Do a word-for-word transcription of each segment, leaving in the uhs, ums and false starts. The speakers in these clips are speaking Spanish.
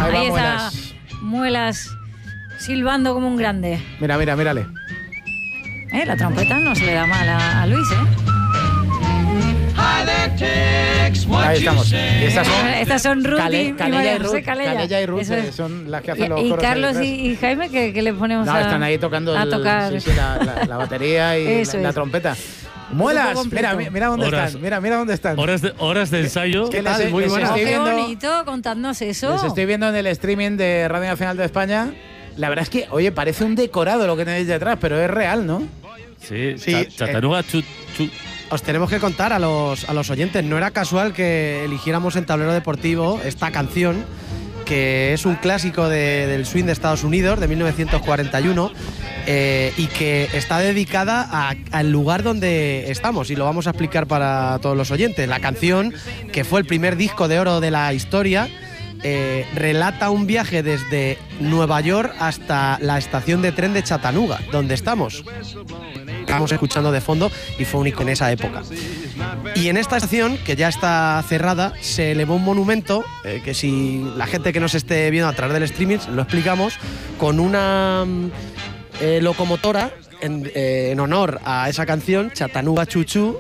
Ahí va está Muelas. Muelas silbando como un grande. Mira, mira, mírale. Eh, la trompeta no se le da mal a, a Luis, ¿eh? Ahí estamos. Y estas son, Estas son Ruth Cale- y, Calella María y Ruth, José Calella. Calella y Ruth, Eso eh, es. son las que Y, hacen los y coros ahí Carlos detrás. y, y Jaime, que, que le ponemos No, a, están ahí tocando a el- tocar. sí, sí, la, la- la batería y Eso la, la es. trompeta. Muelas, completo. mira, mira dónde Horas. están. Mira, mira dónde están. Horas de, horas de ensayo. ¿Qué tal? les- Muy les buenas. Oh, estoy qué viendo- bonito, contadnos eso. Les estoy viendo en el streaming de Radio Nacional de España. La verdad es que, oye, parece un decorado lo que tenéis detrás, pero es real, ¿no? Sí, Sí, Cha- eh. Chatanuga, chu, chu. Os tenemos que contar a los, a los oyentes, no era casual que eligiéramos en Tablero Deportivo esta canción, que es un clásico de- del swing de Estados Unidos de mil novecientos cuarenta y uno eh, y que está dedicada a- al lugar donde estamos, y lo vamos a explicar para todos los oyentes. La canción, que fue el primer disco de oro de la historia, eh, relata un viaje desde Nueva York hasta la estación de tren de Chattanooga, donde estamos. Estábamos escuchando de fondo y fue único en esa época. Y en esta estación, que ya está cerrada, se elevó un monumento eh, que, si la gente que nos esté viendo a través del streaming, lo explicamos, con una mm, eh, locomotora en, eh, en honor a esa canción, Chattanooga Chuchu.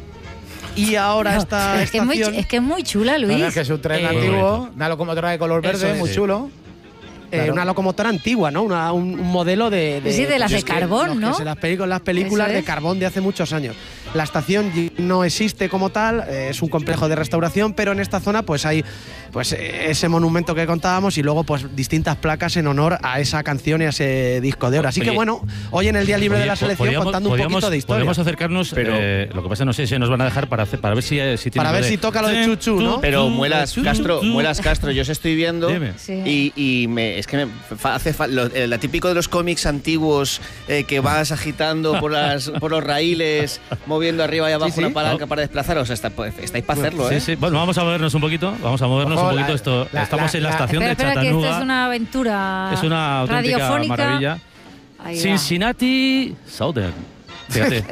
Y ahora esta es, que es, muy, estación, es que es muy chula, La Luis. verdad es que es un tren Eh, antiguo, una locomotora de color Eso verde, es, muy sí. chulo. eh, claro. una locomotora antigua, ¿no? Una- un, un modelo de, Sí, de las pues de es que carbón, los que ¿no? se las peli- con las películas Eso de es. carbón de hace muchos años. La estación y- no existe como tal, eh, es un complejo de restauración, pero en esta zona pues hay pues eh, ese monumento que contábamos y luego pues distintas placas en honor a esa canción y a ese disco de oro. Así Oye, que bueno, hoy en el Día Libre Oye, de la po- Selección podíamos- contando un podíamos- poquito de historia. Podemos acercarnos, Pero- eh, lo que pasa no sé si nos van a dejar para, hacer, para ver si, eh, si tiene Para lo ver de- si toca lo de Chuchu, ¿no? Pero Chu, Muelas chu, Castro, chu. Muelas Castro, yo os estoy viendo Dime. Sí. y, y me, es que me fa- hace fa- lo, eh, la típico de los cómics antiguos eh, que vas agitando por las por los raíles, moviendo arriba y abajo Sí, sí. una palanca Oh. para desplazaros. Está, pues, estáis para hacerlo, Sí, ¿eh? sí. Bueno, vamos a movernos un poquito. Vamos a movernos Ojo, un poquito. la- Esto, la- estamos la- en la la- estación Espera, de espera, que Chattanooga. esta es una aventura Es una auténtica radiofónica. maravilla. Ahí va. Cincinnati Southern. Fíjate.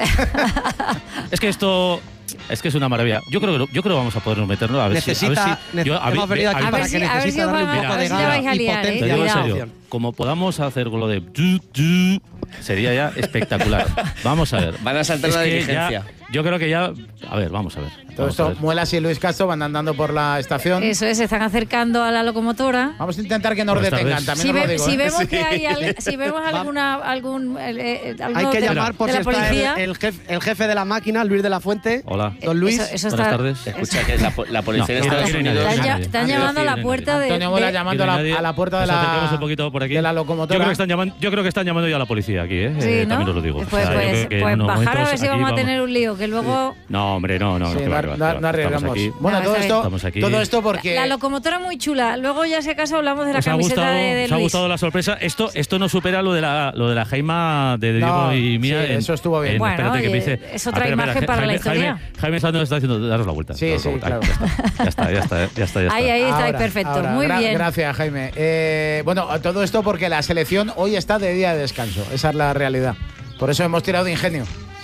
Es que esto es que es una maravilla. Yo creo que yo creo que vamos a poder meternos a ver Necesita, si a ver si nece- yo- a ver- hemos venido a aquí ver- ver para si- que a ver si necesita os darle un van a- poco a ver de si la vais gana a y liar, ¿eh? Te potencia digo a en la serio, canción. como podamos hacer con lo de tu, tu, sería ya espectacular. Vamos a ver. Van a saltar Es una que diligencia. ya- yo creo que ya, a ver, vamos a ver. Todo Vamos a esto, ver. Muelas y Luis Castro van andando por la estación. Eso es, se están acercando a la locomotora. Vamos a intentar que nos Buenas detengan, tardes. también Si, os lo ve- digo. si ¿eh? vemos Sí. que hay al- si vemos alguna algún eh, eh, alguno Hay que de, llamar por de si la está policía. el, el jefe, el jefe de la máquina, Luis de la Fuente. Hola. Don Luis. Eso- eso Buenas está- tardes. Escucha, que la, po- la policía No, de no, Estados no, no, no, Unidos... no, Están, no, ya- no, están no, llamando a la no, puerta de, Antonio Muela de- llamando a la, Nadie- a la puerta de nos la, acercamos un poquito por aquí. de la Yo locomotora. creo que están llamando, yo creo que están llamando ya a la policía aquí, ¿eh? Sí, Eh, ¿no? También os lo digo. Pues, O sea, yo pues, creo que en pues unos bajar a momentos ver si aquí vamos a tener un lío, que luego No, hombre, no, no. Sí, que no, va, que va, no- que va. no arriesgamos. Estamos aquí. Bueno, No, todo está esto, Estamos aquí. todo esto porque la locomotora muy chula. Luego ya si acaso hablamos de la ¿Os ha camiseta gustado, de, de os ha Luis. gustado la sorpresa? Esto, esto no supera lo de la, lo de la Jaima de Diego No, y mía. sí, en- eso estuvo bien. en- Bueno, espérate que oye, me dice. es otra Ah, espera, imagen espera, para la Jaime, historia. Jaime, Jaime está, nos está diciendo daros la vuelta. Sí, daros sí, la vuelta. claro. Ya está, ya está, ya está. Ya está, ya está. Ahí, ahí estáis, Ahora, perfecto. ahora. Muy Gra- bien. Gracias, Jaime. Eh, bueno, todo esto porque la selección hoy está de día de descanso. Esa es la realidad. Por eso hemos tirado de ingenio.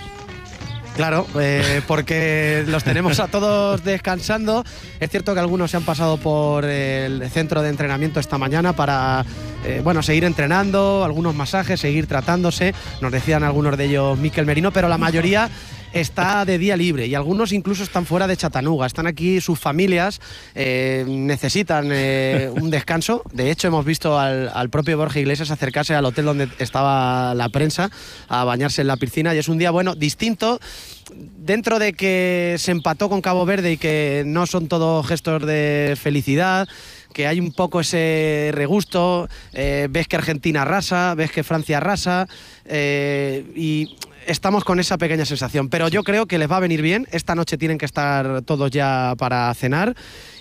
Claro, eh, porque los tenemos a todos descansando. Es cierto que algunos se han pasado por el centro de entrenamiento esta mañana para eh, bueno, seguir entrenando, algunos masajes, seguir tratándose. Nos decían algunos de ellos Mikel Merino, pero la mayoría está de día libre y algunos incluso están fuera de Chattanooga. Están aquí sus familias, eh, necesitan eh, un descanso. De hecho, hemos visto al, al propio Borja Iglesias acercarse al hotel donde estaba la prensa a bañarse en la piscina y es un día, bueno, distinto. Dentro de que se empató con Cabo Verde y que no son todos gestos de felicidad, que hay un poco ese regusto, eh, ves que Argentina arrasa, ves que Francia arrasa eh, y estamos con esa pequeña sensación. Pero yo creo que les va a venir bien. Esta noche tienen que estar todos ya para cenar.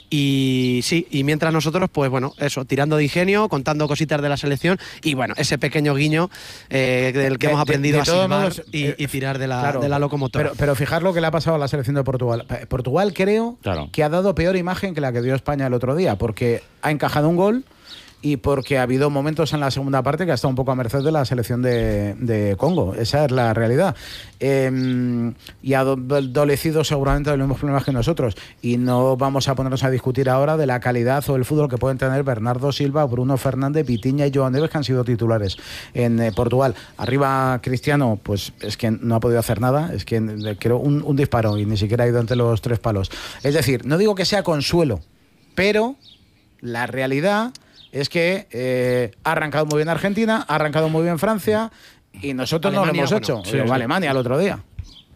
Y sí, y mientras nosotros, pues bueno, eso, tirando de ingenio, contando cositas de la selección y bueno, ese pequeño guiño eh, del que De- hemos de- aprendido de a todos silbar modos, y, eh, y tirar de la, Claro, de la locomotora. Pero, pero fijar lo que le ha pasado a la selección de Portugal. Pa- Portugal creo Claro. que ha dado peor imagen que la que dio España el otro día, porque ha encajado un gol y porque ha habido momentos en la segunda parte que ha estado un poco a merced de la selección de, de Congo. Esa es la realidad. Eh, y ha adolecido seguramente de los mismos problemas que nosotros. Y no vamos a ponernos a discutir ahora de la calidad o el fútbol que pueden tener Bernardo Silva, Bruno Fernández, Vitinha y Joan Neves, que han sido titulares en eh, Portugal. Arriba Cristiano, pues es que no ha podido hacer nada. Es que eh, creo un, un disparo y ni siquiera ha ido entre los tres palos. Es decir, no digo que sea consuelo, pero la realidad es que eh, ha arrancado muy bien Argentina, ha arrancado muy bien Francia y nosotros Alemania, no lo hemos bueno, hecho. sí, Pero sí. Alemania el otro día.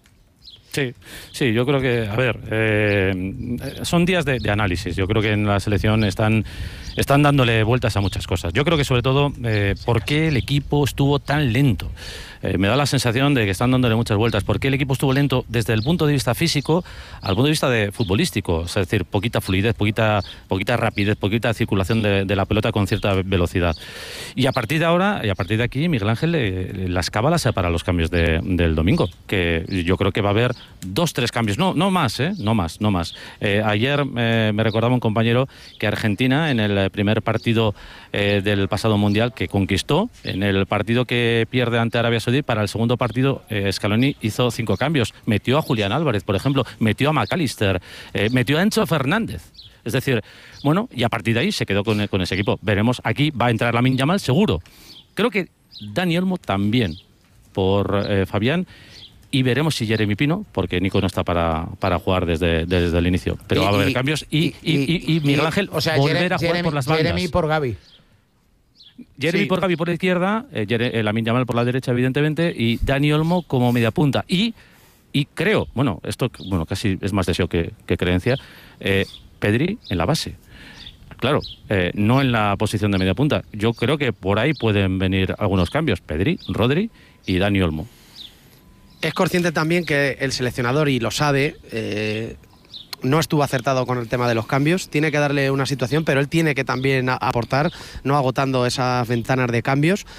Sí, sí, yo creo que, a ver, eh, son días de, de análisis. Yo creo que en la selección están, están dándole vueltas a muchas cosas. Yo creo que sobre todo, eh, ¿por qué el equipo estuvo tan lento? Eh, me da la sensación de que están dándole muchas vueltas. ¿Por qué el equipo estuvo lento desde el punto de vista físico al punto de vista de futbolístico? Es decir, poquita fluidez, poquita, poquita rapidez, poquita circulación de, de la pelota con cierta velocidad. Y a partir de ahora, y a partir de aquí, Miguel Ángel, eh, las cábalas para los cambios de, del domingo, que yo creo que va a haber dos, tres cambios, no, no más, ¿eh? No más, no más. Eh, ayer eh, me recordaba un compañero que Argentina, en el primer partido eh, del pasado Mundial que conquistó, en el partido que pierde ante Arabia Saudí, para el segundo partido eh, Scaloni hizo cinco cambios. Metió a Julián Álvarez, por ejemplo, metió a McAllister, eh, metió a Enzo Fernández. Es decir, bueno, y a partir de ahí se quedó con, con ese equipo. Veremos, aquí va a entrar Lamine Yamal, seguro. Creo que Dani Olmo también, por eh, Fabián. Y veremos si Jeremy Pino, porque Nico no está para, para jugar desde, desde el inicio. Pero Y- va a haber y- cambios y, y, y, y Miguel Ángel o sea, volver Jeremy, a jugar Jeremy, por las bandas. Jeremy por Gavi. Jeremy Sí. por Gavi por la izquierda, eh, Jere- eh, Lamine Yamal por la derecha, evidentemente, y Dani Olmo como media punta. Y, y creo, bueno, esto bueno casi es más deseo que, que creencia, eh, Pedri en la base. Claro, eh, no en la posición de media punta. Yo creo que por ahí pueden venir algunos cambios. Pedri, Rodri y Dani Olmo. Es consciente también que el seleccionador, y lo sabe, eh, no estuvo acertado con el tema de los cambios. Tiene que darle una situación, pero él tiene que también a- aportar, no agotando esas ventanas de cambios.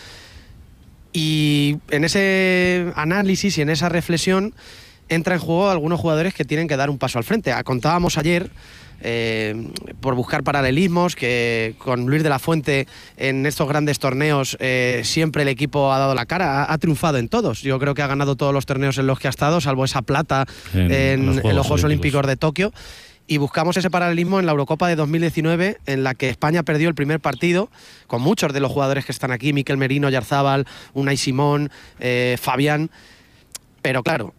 Y en ese análisis y en esa reflexión entra en juego algunos jugadores que tienen que dar un paso al frente. Contábamos ayer, eh, por buscar paralelismos, que con Luis de la Fuente en estos grandes torneos eh, siempre el equipo ha dado la cara, ha, ha triunfado en todos. Yo creo que ha ganado todos los torneos en los que ha estado, salvo esa plata En en, los en Juegos los Juegos Olímpicos. Olímpicos de Tokio. Y buscamos ese paralelismo en la Eurocopa de dos mil diecinueve, en la que España perdió el primer partido con muchos de los jugadores que están aquí: Mikel Merino, Yarzábal, Unai Simón, eh, Fabián. Pero claro,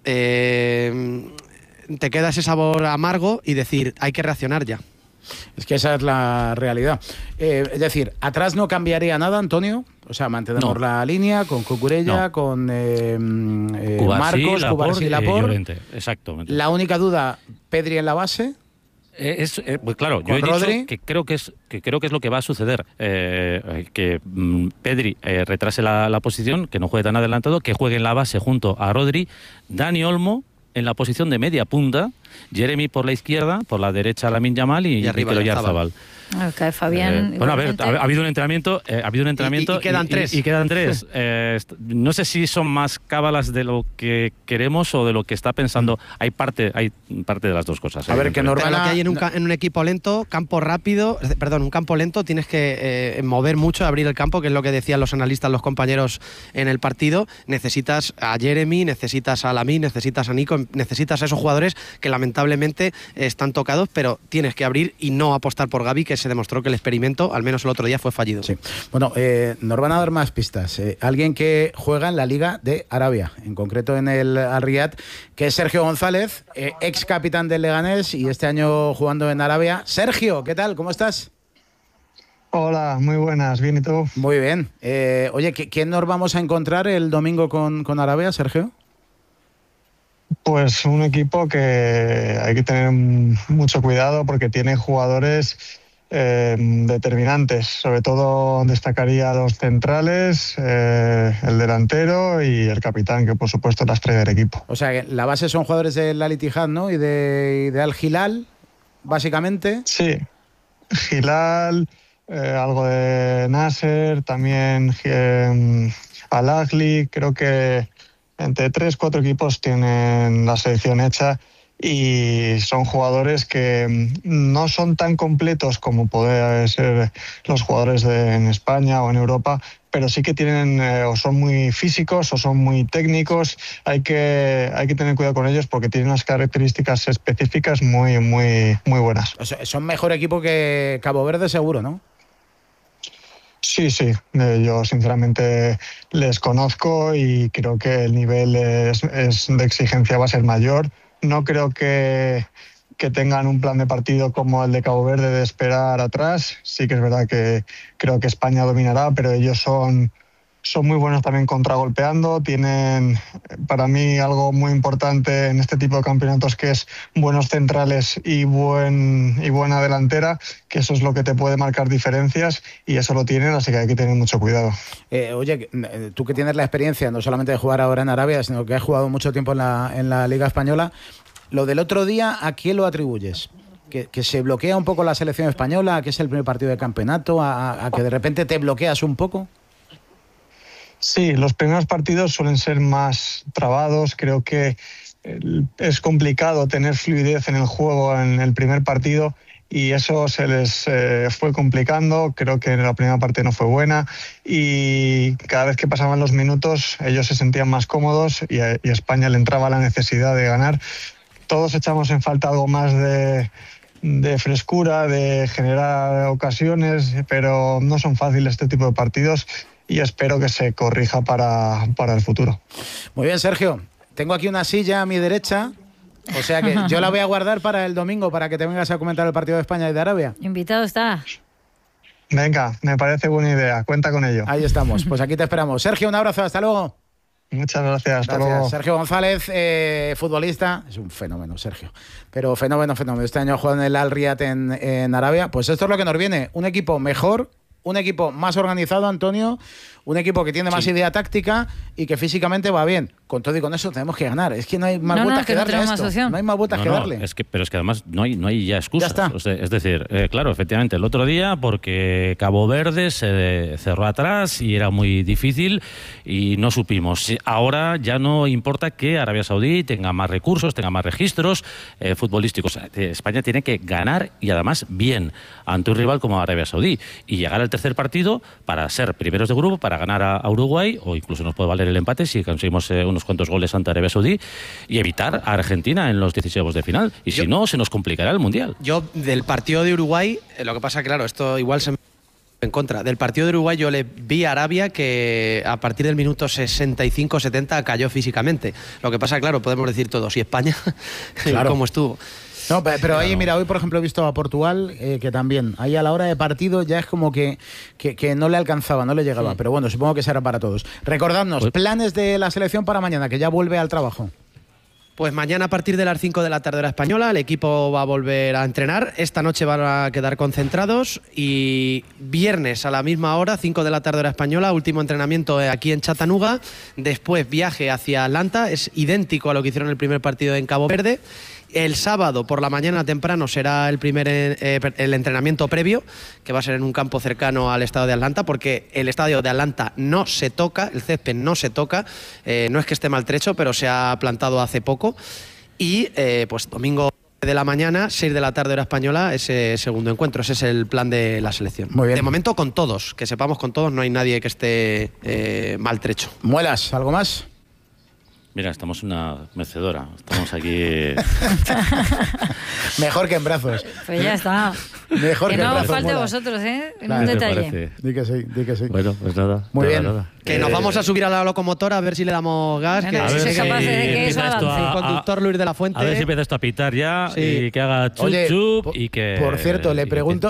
eh, te queda ese sabor amargo y decir, hay que reaccionar ya. Es que esa es la realidad. Eh, es decir, atrás no cambiaría nada, Antonio. O sea, mantenemos No. la línea con Cucurella, No. con eh, eh, Cubarsí, Marcos, Laporte Cubarsí, y Laporte. Llorente. Exactamente. La única duda, Pedri en la base. Eh, es, eh, pues claro, yo ¿Con he dicho Rodri? que creo que es que creo que es lo que va a suceder. Eh, que mm, Pedri eh, retrase la, la posición, que no juegue tan adelantado, que juegue en la base junto a Rodri, Dani Olmo en la posición de media punta, Jeremy por la izquierda, por la derecha Lamine Yamal y, Y arriba Mikel Oyarzabal. Oyarzabal. Ah, cae Fabián. Eh, bueno, a ver, igualmente. ha, ha habido un entrenamiento, eh, ha habido un entrenamiento Y- y quedan tres. Y, quedan tres. Eh, est- no sé si son más cábalas de lo que queremos o de lo que está pensando. Hay parte, hay parte de las dos cosas. A ver, que evidentemente. Pero Urbana- lo que hay en un, ca- en un equipo lento, campo rápido, es de- perdón, un campo lento, tienes que eh, mover mucho, abrir el campo, que es lo que decían los analistas, los compañeros en el partido. Necesitas a Jeremy, necesitas a Lamine, necesitas a Nico, necesitas a esos jugadores que lamentablemente están tocados, pero tienes que abrir y no apostar por Gavi, que se demostró que el experimento, al menos el otro día, fue fallido. Sí. Bueno, eh, nos van a dar más pistas. Eh, alguien que juega en la Liga de Arabia, en concreto en el Al Riyad, que es Sergio González, eh, ex capitán del Leganés y este año jugando en Arabia. Sergio, ¿qué tal? ¿Cómo estás? Hola, muy buenas, bien, ¿y tú? Muy bien. Eh, oye, ¿qué- ¿quién nos vamos a encontrar el domingo con, con Arabia, Sergio? Pues un equipo que hay que tener mucho cuidado porque tiene jugadores eh, determinantes. Sobre todo destacaría los centrales, eh, el delantero y el capitán, que por supuesto es la estrella del equipo. O sea, que la base son jugadores del Al Ittihad, ¿no? Y de, y de Al Hilal, básicamente. Sí, Hilal, eh, algo de Nasser, también eh, Al Ahly. Creo que entre tres, cuatro equipos tienen la selección hecha y son jugadores que no son tan completos como pueden ser los jugadores de, en España o en Europa, pero sí que tienen eh, o son muy físicos o son muy técnicos. Hay que, hay que tener cuidado con ellos porque tienen unas características específicas muy, muy, muy buenas. O sea, son mejor equipo que Cabo Verde seguro, ¿no? Sí, sí, eh, yo sinceramente les conozco y creo que el nivel es, es de exigencia va a ser mayor. No creo que, que tengan un plan de partido como el de Cabo Verde de esperar atrás. Sí que es verdad que creo que España dominará, pero ellos son, son muy buenos también contragolpeando. Tienen para mí algo muy importante en este tipo de campeonatos, que es buenos centrales y, buen, y buena delantera, que eso es lo que te puede marcar diferencias y eso lo tienen, así que hay que tener mucho cuidado. Eh, oye, tú que tienes la experiencia no solamente de jugar ahora en Arabia, sino que has jugado mucho tiempo en la, en la Liga Española, lo del otro día, ¿a quién lo atribuyes? ¿Que, que se bloquea un poco la selección española, a que es el primer partido de campeonato, a, a que de repente te bloqueas un poco? Sí, los primeros partidos suelen ser más trabados. Creo que es complicado tener fluidez en el juego en el primer partido y eso se les eh, fue complicando. Creo que en la primera parte no fue buena y cada vez que pasaban los minutos ellos se sentían más cómodos y a, y a España le entraba la necesidad de ganar. Todos echamos en falta algo más de, de frescura, de generar ocasiones, pero no son fáciles este tipo de partidos y espero que se corrija para, para el futuro. Muy bien, Sergio. Tengo aquí una silla a mi derecha, o sea que yo la voy a guardar para el domingo, para que te vengas a comentar el partido de España y de Arabia. Invitado está. Venga, me parece buena idea. Cuenta con ello. Ahí estamos. Pues aquí te esperamos. Sergio, un abrazo. Hasta luego. Muchas gracias. Hasta Gracias. luego. Sergio González, eh, futbolista. Es un fenómeno, Sergio. Pero fenómeno, fenómeno. Este año ha jugado en el Al Riyad en, en Arabia. Pues esto es lo que nos viene. Un equipo mejor, un equipo más organizado, Antonio, un equipo que tiene más sí. idea táctica y que físicamente va bien. Con todo y con eso tenemos que ganar. Es que no hay más no, vueltas no, que, que darle no a esto. más No hay más vueltas no, que no, darle. Es que, pero es que además no hay, no hay ya excusas. Ya está. O sea, es decir, eh, claro, efectivamente, el otro día porque Cabo Verde se cerró atrás y era muy difícil y no supimos. Ahora ya no importa que Arabia Saudí tenga más recursos, tenga más registros eh, futbolísticos. España tiene que ganar y además bien ante un rival como Arabia Saudí y llegar al tercer partido para ser primeros de grupo, para ganar a, a Uruguay, o incluso nos puede valer el empate si conseguimos eh, unos cuantos goles ante Arabia Saudí, y evitar a Argentina en los dieciséis de final. Y yo, si no, se nos complicará el Mundial. Yo, del partido de Uruguay, eh, lo que pasa, claro, esto igual se me en contra. Del partido de Uruguay yo le vi a Arabia que a partir del minuto sesenta y cinco setenta cayó físicamente. Lo que pasa, claro, podemos decir todos, y España, claro. ¿Cómo estuvo? No, pero ahí, mira, hoy por ejemplo he visto a Portugal, eh, que también, ahí a la hora de partido ya es como que, que, que no le alcanzaba, no le llegaba, sí. Pero bueno, supongo que será para todos. Recordadnos, pues, planes de la selección para mañana, que ya vuelve al trabajo. Pues mañana a partir de las cinco de la tarde hora española el equipo va a volver a entrenar. Esta noche van a quedar concentrados y viernes a la misma hora, cinco de la tarde hora española, último entrenamiento aquí en Chattanooga. Después viaje hacia Atlanta, es idéntico a lo que hicieron el primer partido en Cabo Verde. El sábado por la mañana temprano será el primer eh, el entrenamiento previo, que va a ser en un campo cercano al estadio de Atlanta, porque el estadio de Atlanta no se toca, el césped no se toca, eh, no es que esté maltrecho, pero se ha plantado hace poco. Y eh, pues domingo de la mañana, seis de la tarde hora española, ese segundo encuentro. Ese es el plan de la selección. Muy bien. De momento con todos, que sepamos con todos, no hay nadie que esté eh, maltrecho. Muelas, ¿algo más? Mira, estamos en una mecedora. Estamos aquí... Mejor que en brazos. Pues ya está. Mejor que, que no en os brazos. falte Mola. vosotros, ¿eh? En Claro, un me detalle. Di que sí, di que sí. Bueno, pues nada. Muy nada, bien. Nada. Que nos vamos a subir a la locomotora a ver si le damos gas. No, que no, si sois capaces de que eso empieza esto avance. a- el conductor Luis de la Fuente. A ver si empieza esto a pitar ya Sí. y que haga chup Oye, chup por- y que... por cierto, le y que- pregunto